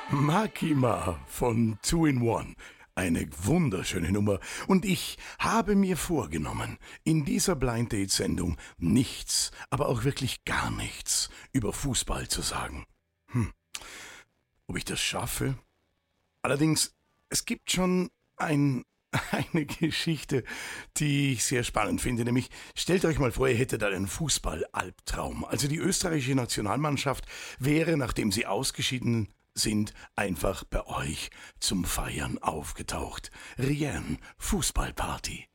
Makima von Two in One. Eine wunderschöne Nummer. Und ich habe mir vorgenommen, in dieser Blind Date Sendung nichts, aber auch wirklich gar nichts über Fußball zu sagen. Ob ich das schaffe? Allerdings, es gibt schon eine Geschichte, die ich sehr spannend finde. Nämlich, stellt euch mal vor, ihr hättet einen Fußball-Albtraum. Also die österreichische Nationalmannschaft wäre, nachdem sie ausgeschieden sind, einfach bei euch zum Feiern aufgetaucht. Rien, Fußballparty.